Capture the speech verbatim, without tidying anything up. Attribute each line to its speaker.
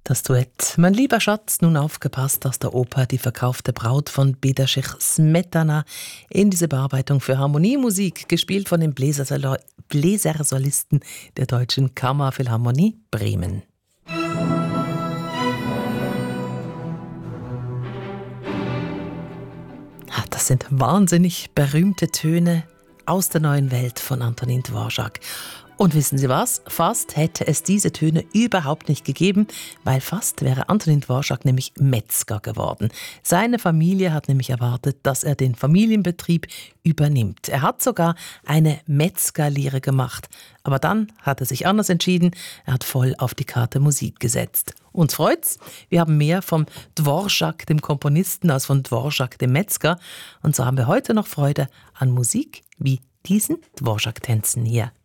Speaker 1: Das Duett Mein lieber Schatz, nun aufgepasst, aus der Oper Die verkaufte Braut von Bedřich Smetana in diese Bearbeitung für Harmoniemusik, gespielt von den Bläsersolo- Bläsersolisten der Deutschen Kammerphilharmonie Bremen. Ah, Das sind wahnsinnig berühmte Töne aus der neuen Welt von Antonín Dvořák. Und wissen Sie was? Fast hätte es diese Töne überhaupt nicht gegeben, weil fast wäre Antonín Dvořák nämlich Metzger geworden. Seine Familie hat nämlich erwartet, dass er den Familienbetrieb übernimmt. Er hat sogar eine Metzgerlehre gemacht. Aber dann hat er sich anders entschieden. Er hat voll auf die Karte Musik gesetzt. Uns freut's. Wir haben mehr vom Dvořák, dem Komponisten, als von Dvořák, dem Metzger. Und so haben wir heute noch Freude an Musik wie diesen Dvořák-Tänzen hier.